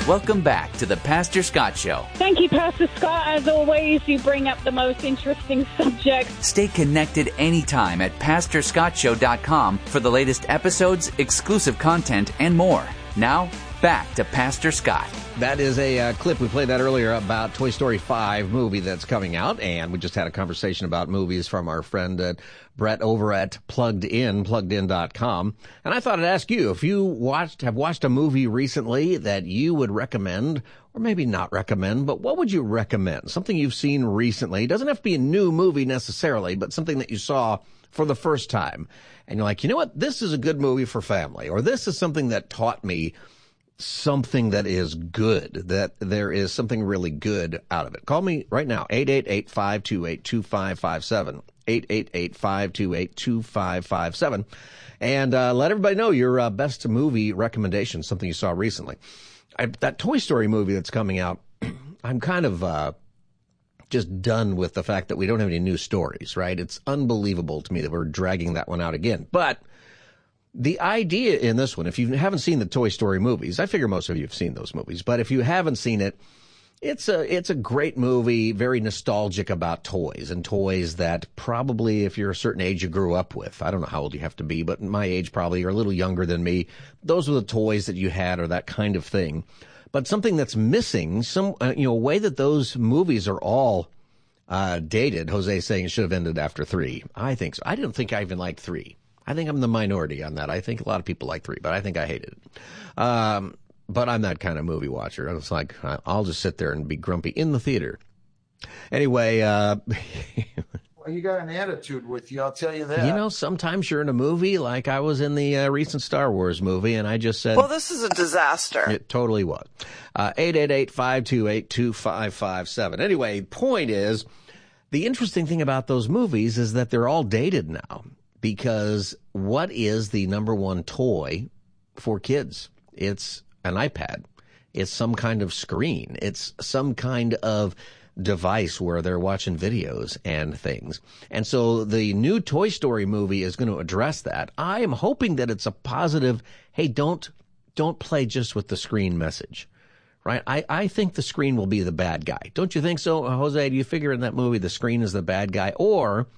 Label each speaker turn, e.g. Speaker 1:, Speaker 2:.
Speaker 1: Welcome back to the Pastor Scott Show.
Speaker 2: Thank you, Pastor Scott. As always, you bring up the most interesting subjects.
Speaker 1: Stay connected anytime at PastorScottShow.com for the latest episodes, exclusive content, and more. Now, back to Pastor Scott.
Speaker 3: That is a clip. We played that earlier about Toy Story 5 movie that's coming out, and we just had a conversation about movies from our friend Brett over at pluggedin.com. And I thought I'd ask you, if you have watched a movie recently that you would recommend, or maybe not recommend, but what would you recommend? Something you've seen recently. It doesn't have to be a new movie necessarily, but something that you saw for the first time. And you're like, you know what? This is a good movie for family, or this is something that taught me something that is good, that there is something really good out of it. Call me right now, 888-528-2557, 888-528-2557, and let everybody know your best movie recommendation, something you saw recently. That Toy Story movie that's coming out, I'm kind of just done with the fact that we don't have any new stories, right? It's unbelievable to me that we're dragging that one out again. But the idea in this one, if you haven't seen the Toy Story movies, I figure most of you have seen those movies, but if you haven't seen it, it's a great movie, very nostalgic about toys, and toys that probably, if you're a certain age, you grew up with. I don't know how old you have to be, but my age probably, you're a little younger than me. Those were the toys that you had, or that kind of thing. But something that's missing, a way that those movies are all dated. Jose saying it should have ended after 3. I think so. I didn't think I even liked 3. I think I'm the minority on that. I think a lot of people like 3, but I think I hated it. But I'm that kind of movie watcher. It's like, I'll just sit there and be grumpy in the theater. Anyway,
Speaker 4: well, you got an attitude with you, I'll tell you that.
Speaker 3: Sometimes you're in a movie, like I was in the recent Star Wars movie, and I just said,
Speaker 5: well, this is a disaster.
Speaker 3: It totally was. 888-528-2557. Anyway, point is, the interesting thing about those movies is that they're all dated now. Because what is the number one toy for kids? It's an iPad. It's some kind of screen. It's some kind of device where they're watching videos and things. And so the new Toy Story movie is going to address that. I am hoping that it's a positive, hey, don't play just with the screen message. Right? I think the screen will be the bad guy. Don't you think so, Jose? Do you figure in that movie the screen is the bad guy? Or